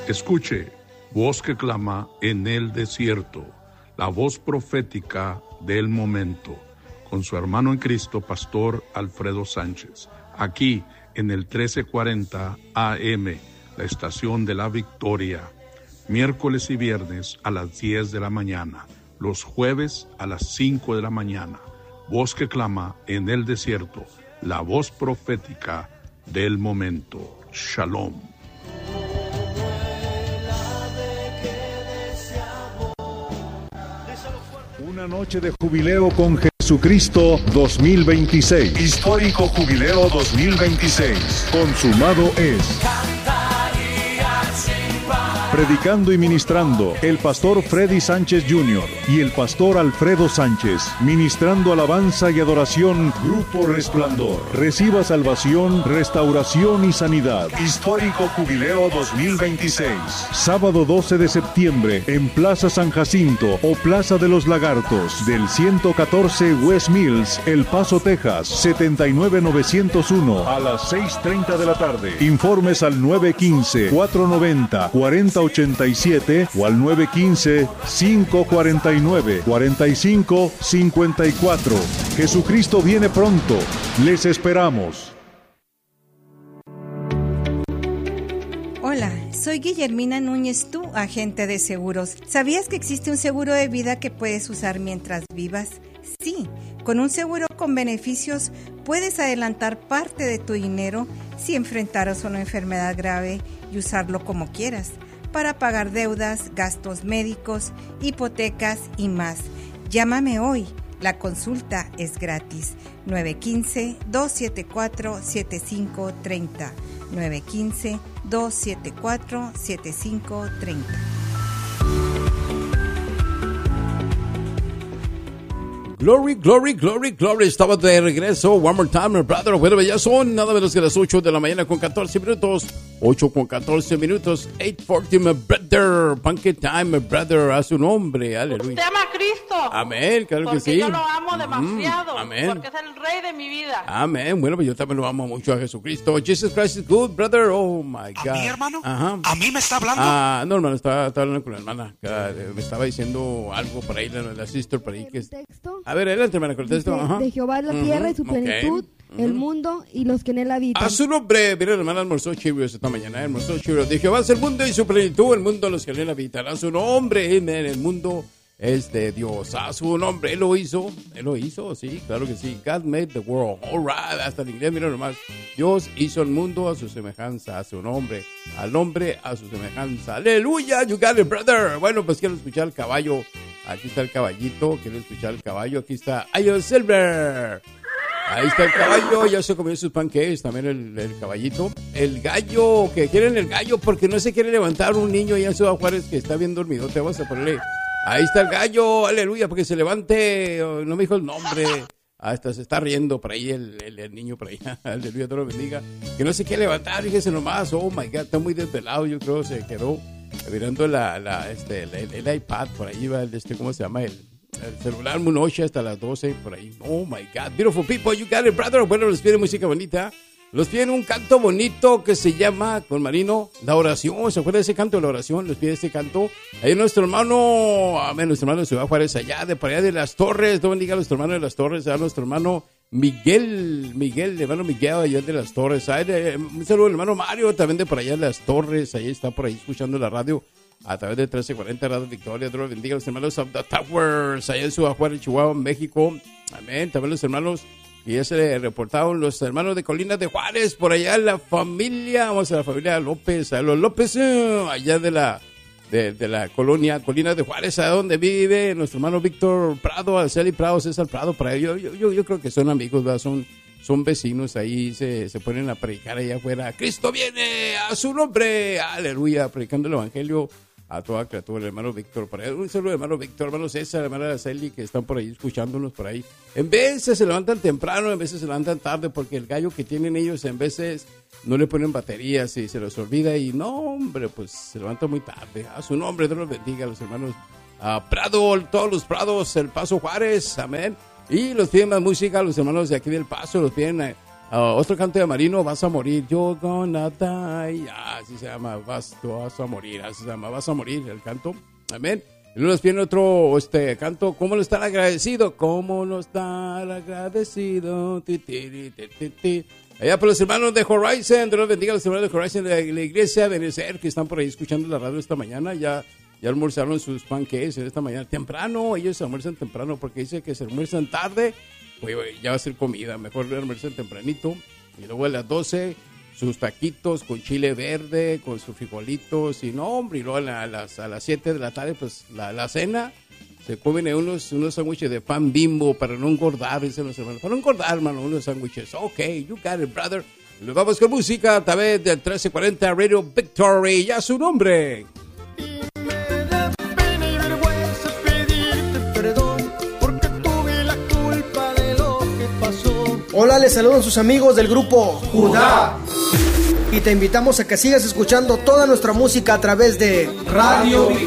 Escuche, voz que clama en el desierto, la voz profética del momento, con su hermano en Cristo, Pastor Alfredo Sánchez, aquí en el 1340 AM, la estación de la Victoria, miércoles y viernes a las 10 de la mañana, los jueves a las 5 de la mañana, voz que clama en el desierto, la voz profética del momento. Shalom. Una noche de jubileo con Jesucristo 2026. Histórico Jubileo 2026. Consumado es. Predicando y ministrando el pastor Freddy Sánchez Jr. y el pastor Alfredo Sánchez, ministrando alabanza y adoración. Grupo Resplandor. Reciba salvación, restauración y sanidad. Histórico Jubileo 2026. Sábado 12 de septiembre en Plaza San Jacinto o Plaza de los Lagartos del 114 West Mills, El Paso, Texas, 79901 a las 6:30 de la tarde. Informes al 915-490-4087 o al 915-549-4554. Jesucristo viene pronto. Les esperamos. Hola, soy Guillermina Núñez, tu agente de seguros. ¿Sabías que existe un seguro de vida que puedes usar mientras vivas? Sí, con un seguro con beneficios puedes adelantar parte de tu dinero si enfrentaras una enfermedad grave y usarlo como quieras, para pagar deudas, gastos médicos, hipotecas y más. Llámame hoy. La consulta es gratis. 915-274-7530. 915-274-7530. Glory, glory, glory, glory. Estaba de regreso. One more time, my brother. Bueno, ya son nada menos que las 8 de la mañana con 14 minutos. 8 con 14 minutos. 8:40, my brother. Punky time, my brother. A su nombre. Aleluya. Usted ama a Cristo. Amén, claro que porque sí. yo lo amo demasiado. Amén. Porque es el rey de mi vida. Amén. Bueno, pues yo también lo amo mucho a Jesucristo. Jesus Christ is good, brother. Oh, my God. ¿A mí, hermano? Ajá. ¿A mí me está hablando? No, hermano, estaba hablando con la hermana. Me estaba diciendo algo por ahí, la sister por ahí. Que es... A ver, adelante, hermana, con el texto. Dice, Ajá. de Jehová la tierra y su plenitud, el mundo y los que en él habitan. A su nombre, mira, la hermana almorzó Cheerios esta mañana, almorzó Cheerios. De Jehová es el mundo y su plenitud, el mundo, los que en él habitan. A su nombre, amen, el mundo es de Dios. A su nombre, Él lo hizo, sí, claro que sí. God made the world, all right, hasta en inglés, mira nomás. Dios hizo el mundo a su semejanza, a su nombre, al hombre a su semejanza. Aleluya, you got it, brother. Bueno, pues quiero escuchar el caballo. Aquí está el caballito, quiero escuchar el caballo. Aquí está Ayo Silver. Ahí está el caballo, ya se comió sus pancakes, también el caballito. El gallo, que quieren el gallo porque no se quiere levantar un niño allá en Ciudad Juárez que está bien dormido. Te vas a ponerle, ahí está el gallo, aleluya, porque se levante. No me dijo el nombre. Hasta se está riendo por ahí el niño por ahí. Aleluya, Dios lo bendiga. Que no se quiere levantar, fíjese nomás. Oh my God, está muy desvelado, yo creo, se quedó mirando el iPad, por ahí va ¿cómo se llama? El celular muy noche hasta las 12, por ahí. Oh my God, beautiful people, you got it, brother. Bueno, les pide música bonita. Los piden un canto bonito que se llama, con Marino, La Oración. ¿Se acuerda de ese canto de La Oración? Les pide ese canto. Ahí nuestro hermano, nuestro hermano de Ciudad Juárez, allá de por allá de Las Torres. No bendiga a nuestro hermano de Las Torres, a nuestro hermano Miguel, hermano Miguel, allá de Las Torres. Un saludo al hermano Mario, también de por allá de Las Torres. Ahí está por ahí escuchando la radio a través de 1340 Radio Victoria. Dios bendiga a los hermanos of the Towers, allá en Ciudad Juárez, Chihuahua, México. Amén. También los hermanos, y ya se le reportaron los hermanos de Colinas de Juárez, por allá la familia, vamos a la familia López, a los López, allá de la colonia Colinas de Juárez, a donde vive nuestro hermano Víctor Prado, Arceli Prado, César Prado, por ahí. Yo creo que son amigos, ¿verdad? Son vecinos, ahí se ponen a predicar allá afuera. Cristo viene a su nombre, aleluya, predicando el evangelio a toda criatura. El hermano Víctor, por ahí. Un saludo, hermano Víctor, hermano César, hermana Araceli, que están por ahí escuchándonos por ahí. En veces se levantan temprano, en veces se levantan tarde, porque el gallo que tienen ellos en veces no le ponen baterías y se los olvida, y no, hombre, pues se levantan muy tarde. A su nombre, Dios los bendiga, los hermanos Prado, todos los Prados, El Paso Juárez, amén. Y los piden más música, los hermanos de aquí del Paso, los piden Otro canto de Marino, Vas a morir, You're gonna die. Así se llama, vas a morir, así se llama, Vas a morir el canto. Amén. Y luego nos viene otro canto, ¿cómo no estar agradecido? ¿Cómo no estar agradecido? Ti, ti, ti, ti, ti. Allá por los hermanos de Horizon, Dios los bendiga a los hermanos de Horizon de la iglesia de Benecer, que están por ahí escuchando la radio esta mañana. Ya almorzaron sus pancakes esta mañana temprano. Ellos almuerzan temprano porque dice que se almuerzan tarde. Pues ya va a ser comida, mejor almuerzan tempranito. Y luego a las 12, sus taquitos con chile verde, con sus frijolitos. Y no, hombre, y luego a las 7 de la tarde, pues la cena. Se comen unos sándwiches de pan Bimbo para no engordar, dicen los hermanos. Para no engordar, hermano, unos sándwiches. Ok, you got it, brother. Nos vamos con música a través del 1340 Radio Victory. Ya su nombre. Hola, les saludan sus amigos del grupo Judá. Y te invitamos a que sigas escuchando toda nuestra música a través de Radio Victoria.